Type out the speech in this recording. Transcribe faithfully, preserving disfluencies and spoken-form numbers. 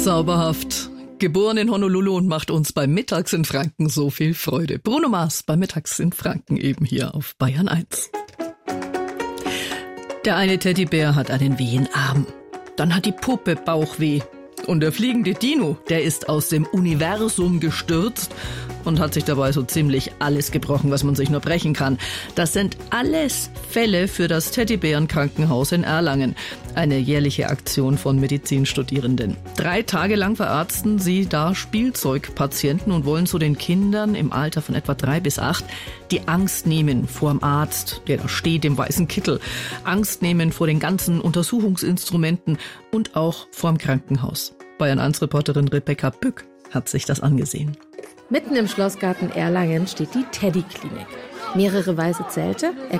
Zauberhaft. Geboren in Honolulu und macht uns bei Mittags in Franken so viel Freude. Bruno Mars bei Mittags in Franken eben hier auf Bayern eins. Der eine Teddybär hat einen wehen Arm. Dann hat die Puppe Bauchweh. Und der fliegende Dino, der ist aus dem Universum gestürzt und hat sich dabei so ziemlich alles gebrochen, was man sich nur brechen kann. Das sind alles Fälle für das Teddybärenkrankenhaus in Erlangen. Eine jährliche Aktion von Medizinstudierenden. Drei Tage lang verarzten sie da Spielzeugpatienten und wollen so den Kindern im Alter von etwa drei bis acht die Angst nehmen vor dem Arzt, der da steht im weißen Kittel. Angst nehmen vor den ganzen Untersuchungsinstrumenten und auch vor dem Krankenhaus. Bayern eins Reporterin Rebecca Bück hat sich das angesehen. Mitten im Schlossgarten Erlangen steht die Teddy-Klinik. Mehrere weiße Zelte,